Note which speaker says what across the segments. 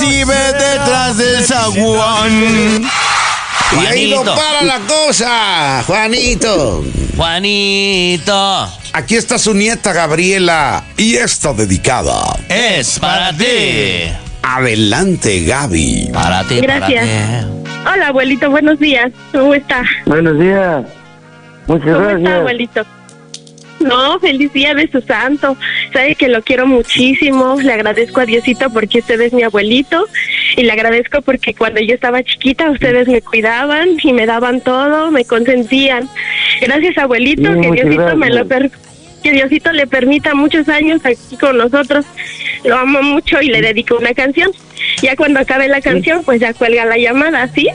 Speaker 1: vive detrás del zaguán.
Speaker 2: Y ahí no para la cosa, Juanito.
Speaker 3: Juanito.
Speaker 2: Aquí está su nieta Gabriela y esta dedicada
Speaker 3: Es para ti.
Speaker 2: Adelante, Gaby.
Speaker 3: Para ti,
Speaker 4: Gracias.
Speaker 3: para ti.
Speaker 4: Hola, abuelito, buenos días. ¿Cómo está?
Speaker 5: Buenos días. Muchas
Speaker 4: ¿Cómo
Speaker 5: gracias.
Speaker 4: está, abuelito? No, feliz día de su santo. Sabe que lo quiero muchísimo. Le agradezco a Diosito porque usted es mi abuelito. Y le agradezco porque cuando yo estaba chiquita ustedes me cuidaban y me daban todo, me consentían. Gracias, abuelito,
Speaker 5: Sí,
Speaker 4: que
Speaker 5: muchas
Speaker 4: Diosito que Diosito le permita muchos años aquí con nosotros. Lo amo mucho y le dedico una canción. Ya cuando acabe la canción, pues ya cuelga la llamada, ¿sí?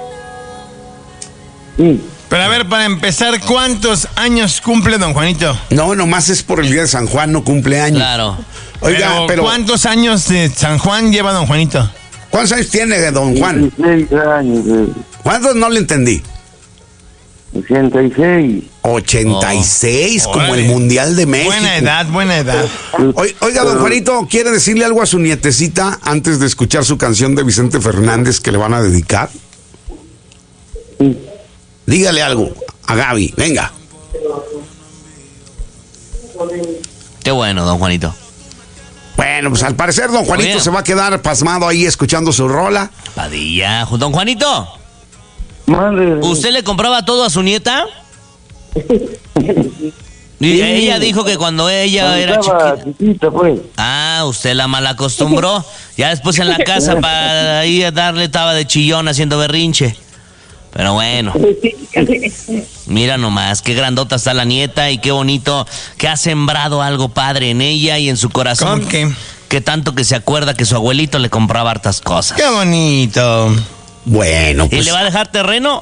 Speaker 5: Sí.
Speaker 1: Pero a ver, para empezar, ¿cuántos años cumple don Juanito?
Speaker 2: No, nomás es por el día de San Juan, no cumpleaños.
Speaker 3: Claro.
Speaker 2: Oiga, pero
Speaker 1: ¿cuántos años de San Juan lleva don Juanito?
Speaker 2: ¿cuántos años tiene don Juan?
Speaker 5: 16 años.
Speaker 2: ¿Cuántos? No le entendí.
Speaker 5: 86.
Speaker 2: 86, como
Speaker 1: Órale.
Speaker 2: el Mundial de México.
Speaker 1: Buena edad, buena edad.
Speaker 2: Oiga, don Juanito, ¿quiere decirle algo a su nietecita antes de escuchar su canción de Vicente Fernández que le van a dedicar?
Speaker 5: Sí.
Speaker 2: Dígale algo a Gaby, venga.
Speaker 3: Qué bueno, don Juanito.
Speaker 2: Bueno, pues al parecer don Juanito
Speaker 3: Oye.
Speaker 2: se va a quedar pasmado ahí escuchando su rola.
Speaker 3: Padilla. Don Juanito,
Speaker 5: Madre.
Speaker 3: ¿usted le compraba todo a su nieta? Y ella dijo que cuando ella era
Speaker 5: Estaba
Speaker 3: chiquita.
Speaker 5: chiquita, pues.
Speaker 3: Ah, usted la malacostumbró. Ya después en la casa para ir a darle estaba de chillón haciendo berrinche. Pero bueno, mira nomás, qué grandota está la nieta y qué bonito que ha sembrado algo padre en ella y en su corazón.
Speaker 1: ¿Cómo qué?
Speaker 3: Que tanto que se acuerda que su abuelito le compraba hartas cosas.
Speaker 1: Qué bonito.
Speaker 2: Bueno,
Speaker 3: ¿Y
Speaker 2: pues
Speaker 3: le va a dejar terreno?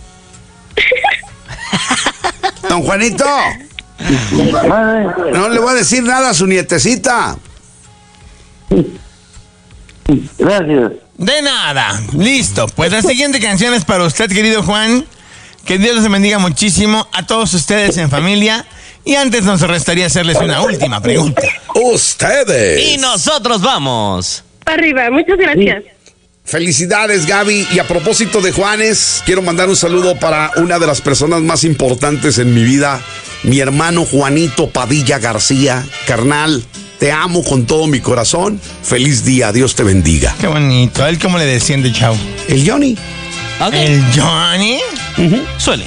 Speaker 2: don Juanito,
Speaker 5: Madre.
Speaker 2: no le voy a decir nada a su nietecita.
Speaker 5: Gracias.
Speaker 1: De nada. Listo. Pues la siguiente canción es para usted, querido Juan. Que Dios les bendiga muchísimo a todos ustedes en familia. Y antes nos restaría hacerles una última pregunta.
Speaker 2: Ustedes.
Speaker 3: Y nosotros vamos.
Speaker 4: Para arriba, muchas gracias.
Speaker 2: Felicidades, Gaby. Y a propósito de Juanes, quiero mandar un saludo para una de las personas más importantes en mi vida, mi hermano Juanito Padilla García. Carnal, te amo con todo mi corazón. Feliz día, Dios te bendiga.
Speaker 1: Qué bonito. ¿A él cómo le decían de chavo?
Speaker 2: El Johnny.
Speaker 3: Ok.
Speaker 1: ¿El Johnny?
Speaker 3: Suele.